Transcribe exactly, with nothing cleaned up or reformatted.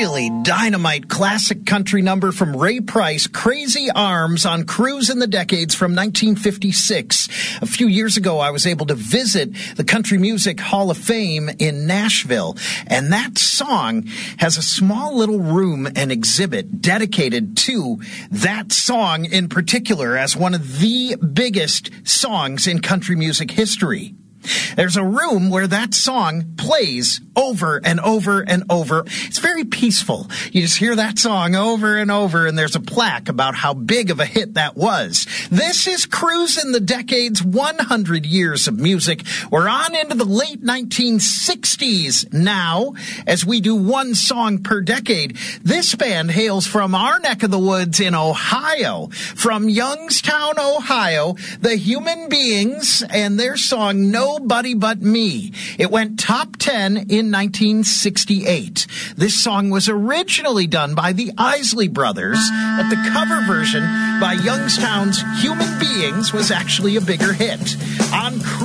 really dynamite classic country number from Ray Price, Crazy Arms, on Cruise in the Decades from nineteen fifty-six. A few years ago, I was able to visit the Country Music Hall of Fame in Nashville, and that song has a small little room and exhibit dedicated to that song in particular as one of the biggest songs in country music history. There's a room where that song plays over and over and over. It's very peaceful. You just hear that song over and over, and there's a plaque about how big of a hit that was. This is Cruise in the Decades, one hundred years of music. We're on into the late nineteen sixties now, as we do one song per decade. This band hails from our neck of the woods in Ohio, from Youngstown, Ohio, the Human Beings, and their song Nobody But Me. It went top ten in nineteen sixty-eight. This song was originally done by the Isley Brothers, but the cover version by Youngstown's Human Beings was actually a bigger hit. On